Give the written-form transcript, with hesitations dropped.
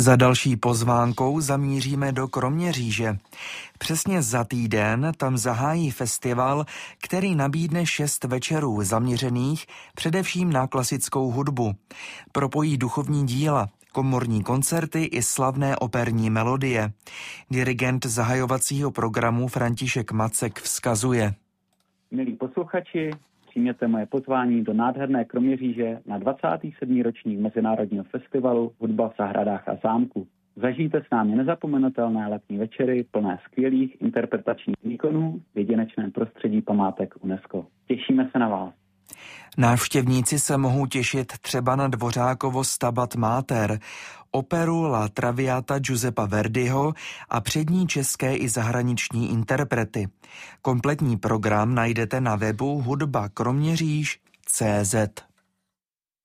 Za další pozvánkou zamíříme do Kroměříže. Přesně za týden tam zahájí festival, který nabídne 6 večerů zaměřených především na klasickou hudbu. Propojí duchovní díla, komorní koncerty i slavné operní melodie. Dirigent zahajovacího programu František Macek vzkazuje. Milí posluchači, přijměte moje pozvání do nádherné Kroměříže na 27. ročník Mezinárodního festivalu Hudba v zahradách a zámku. Zažijte s námi nezapomenutelné letní večery plné skvělých interpretačních výkonů v jedinečném prostředí památek UNESCO. Těšíme se na vás. Návštěvníci se mohou těšit třeba na Dvořákovo Stabat Mater, operu La Traviata Giuseppa Verdiho a přední české i zahraniční interprety. Kompletní program najdete na webu hudbakroměříž.cz.